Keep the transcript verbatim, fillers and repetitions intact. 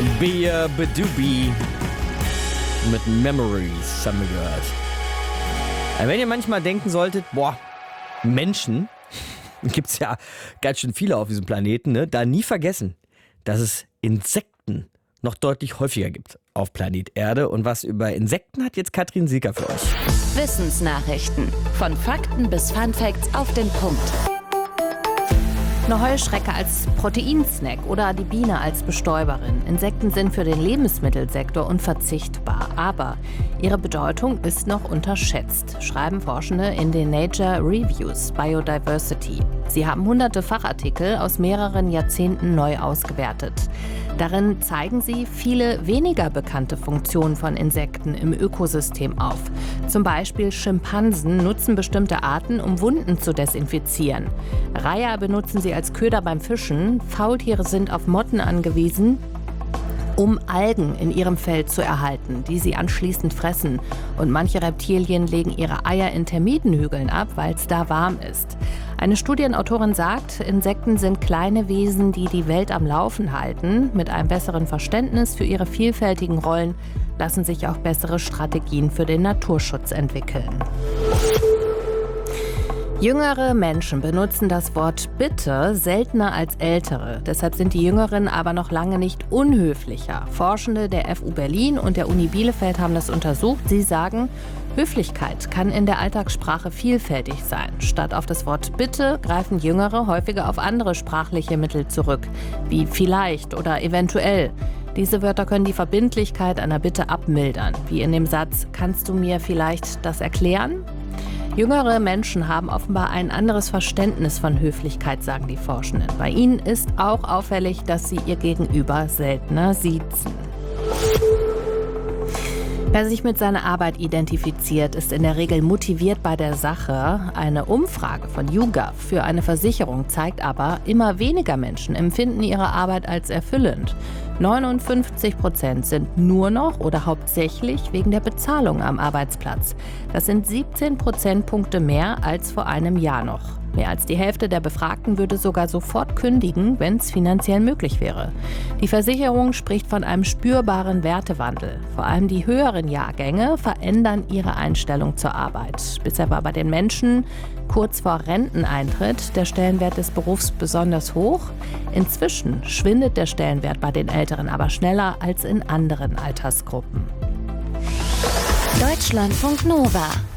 Bea Badoobie mit Memories haben wir gehört. Aber wenn ihr manchmal denken solltet, boah, Menschen, gibt's ja ganz schön viele auf diesem Planeten, ne? Da nie vergessen, dass es Insekten noch deutlich häufiger gibt auf Planet Erde. Und was über Insekten hat jetzt Katrin Sieker für euch. Wissensnachrichten. Von Fakten bis Funfacts auf den Punkt. Eine Heuschrecke als Proteinsnack oder die Biene als Bestäuberin. Insekten sind für den Lebensmittelsektor unverzichtbar, aber ihre Bedeutung ist noch unterschätzt, schreiben Forschende in den Nature Reviews Biodiversity. Sie haben hunderte Fachartikel aus mehreren Jahrzehnten neu ausgewertet. Darin zeigen sie viele weniger bekannte Funktionen von Insekten im Ökosystem auf. Zum Beispiel Schimpansen nutzen bestimmte Arten, um Wunden zu desinfizieren. Reiher benutzen sie als Köder beim Fischen. Faultiere sind auf Motten angewiesen, um Algen in ihrem Fell zu erhalten, die sie anschließend fressen. Und manche Reptilien legen ihre Eier in Termitenhügeln ab, weil es da warm ist. Eine Studienautorin sagt, Insekten sind kleine Wesen, die die Welt am Laufen halten. Mit einem besseren Verständnis für ihre vielfältigen Rollen lassen sich auch bessere Strategien für den Naturschutz entwickeln. Jüngere Menschen benutzen das Wort Bitte seltener als ältere. Deshalb sind die Jüngeren aber noch lange nicht unhöflicher. Forschende der F U Berlin und der Uni Bielefeld haben das untersucht. Sie sagen, Höflichkeit kann in der Alltagssprache vielfältig sein. Statt auf das Wort Bitte greifen Jüngere häufiger auf andere sprachliche Mittel zurück, wie vielleicht oder eventuell. Diese Wörter können die Verbindlichkeit einer Bitte abmildern, wie in dem Satz, kannst du mir vielleicht das erklären? Jüngere Menschen haben offenbar ein anderes Verständnis von Höflichkeit, sagen die Forschenden. Bei ihnen ist auch auffällig, dass sie ihr Gegenüber seltener siezen. Wer sich mit seiner Arbeit identifiziert, ist in der Regel motiviert bei der Sache. Eine Umfrage von YouGov für eine Versicherung zeigt aber, immer weniger Menschen empfinden ihre Arbeit als erfüllend. neunundfünfzig Prozent sind nur noch oder hauptsächlich wegen der Bezahlung am Arbeitsplatz. Das sind siebzehn Prozentpunkte mehr als vor einem Jahr noch. Mehr als die Hälfte der Befragten würde sogar sofort kündigen, wenn es finanziell möglich wäre. Die Versicherung spricht von einem spürbaren Wertewandel. Vor allem die höheren Jahrgänge verändern ihre Einstellung zur Arbeit. Bisher war bei den Menschen kurz vor Renteneintritt der Stellenwert des Berufs besonders hoch. Inzwischen schwindet der Stellenwert bei den Älteren aber schneller als in anderen Altersgruppen. Deutschlandfunk Nova